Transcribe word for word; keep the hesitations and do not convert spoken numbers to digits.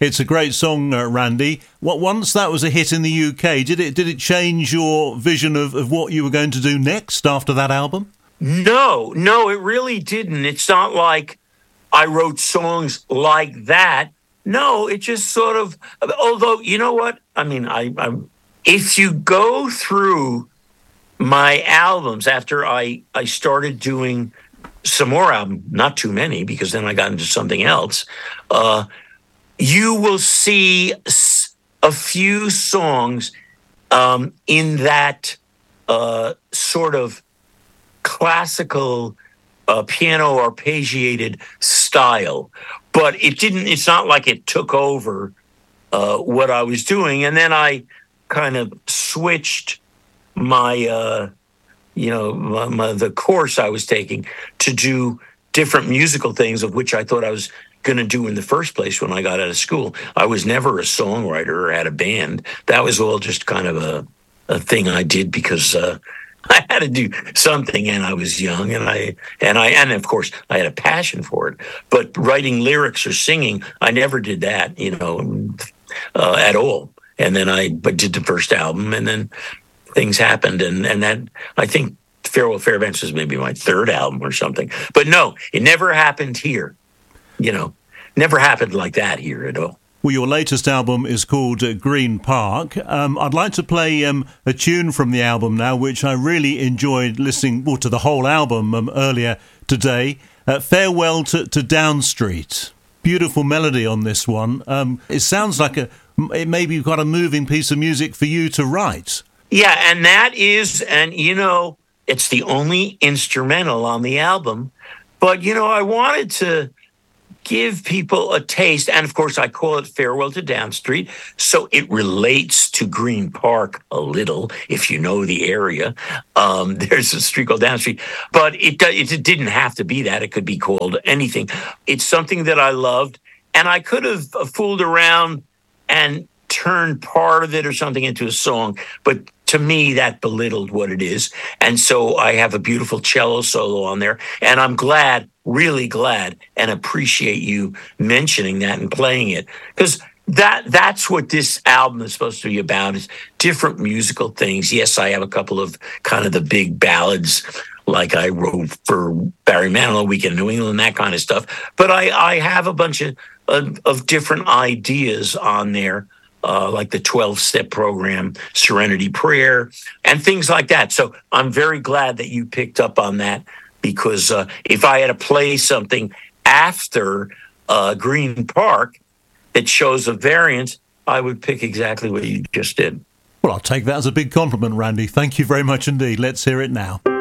It's a great song, uh, Randy. What once that was a hit in the U K, did it did it change your vision of, of what you were going to do next after that album? No, no, it really didn't. It's not like I wrote songs like that. No, it just sort of. Although, you know what? I mean, I, I if you go through my albums after I I started doing some more albums, not too many, because then I got into something else. Uh, you will see a few songs um, in that uh, sort of classical uh, piano arpeggiated style, but it didn't. It's not like it took over uh, what I was doing, and then I kind of switched my, uh, you know, my, my, the course I was taking to do different musical things, of which I thought I was going to do in the first place when I got out of school. I was never a songwriter or had a band. That was all just kind of a, a thing I did because uh, I had to do something, and I was young, and I and I and of course I had a passion for it. But writing lyrics or singing, I never did that, you know, uh, at all. And then I but did the first album, and then things happened, and and that I think Farewell Fairbanks was maybe my third album or something. But no, it never happened here. You know, never happened like that here at all. Well, your latest album is called uh, Green Park. Um, I'd like to play um, a tune from the album now, which I really enjoyed listening well, to the whole album um, earlier today. Uh, Farewell to, to Down Street. Beautiful melody on this one. Um, it sounds like a it maybe quite a moving piece of music for you to write. Yeah, and that is, and you know, it's the only instrumental on the album. But, you know, I wanted to give people a taste. And of course, I call it Farewell to Down Street. So it relates to Green Park a little, if you know the area. Um, there's a street called Down Street. But it, it didn't have to be that. It could be called anything. It's something that I loved. And I could have fooled around and turned part of it or something into a song. But to me, that belittled what it is. And so I have a beautiful cello solo on there. And I'm glad, really glad, and appreciate you mentioning that and playing it. Because that that's what this album is supposed to be about, is different musical things. Yes, I have a couple of kind of the big ballads, like I wrote for Barry Manilow, Weekend in New England, that kind of stuff. But I, I have a bunch of, of, of different ideas on there. Uh, like the twelve-step program, Serenity Prayer, and things like that. So I'm very glad that you picked up on that, because uh, if I had to play something after uh, Green Park that shows a variance, I would pick exactly what you just did. Well, I'll take that as a big compliment, Randy. Thank you very much indeed. Let's hear it now.